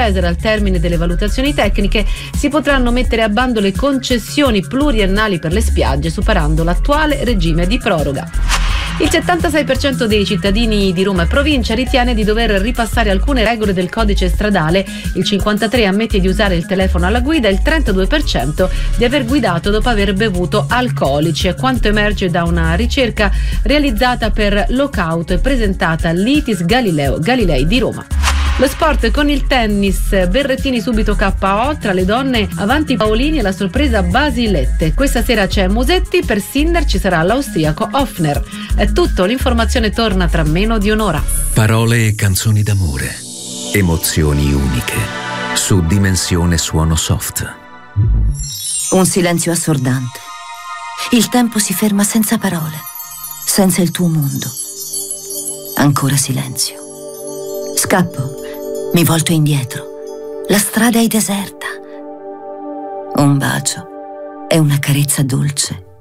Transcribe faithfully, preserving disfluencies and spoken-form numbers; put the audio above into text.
Cesare, al termine delle valutazioni tecniche, si potranno mettere a bando le concessioni pluriennali per le spiagge, superando l'attuale regime di proroga. Il settantasei per cento dei cittadini di Roma e provincia ritiene di dover ripassare alcune regole del codice stradale, il cinquantatré per cento ammette di usare il telefono alla guida e il trentadue per cento di aver guidato dopo aver bevuto alcolici, è quanto emerge da una ricerca realizzata per Lookout e presentata all'Itis Galileo Galilei di Roma. Lo sport con il tennis, Berrettini subito K O, tra le donne avanti Paolini e la sorpresa Basilette. Questa sera c'è Musetti, per Sinner ci sarà l'austriaco Hoffner. È tutto, l'informazione torna tra meno di un'ora. Parole e canzoni d'amore, emozioni uniche, su Dimensione Suono Soft. Un silenzio assordante. Il tempo si ferma senza parole, senza il tuo mondo. Ancora silenzio. Scappo. Mi volto indietro. La strada è deserta. Un bacio e una carezza dolce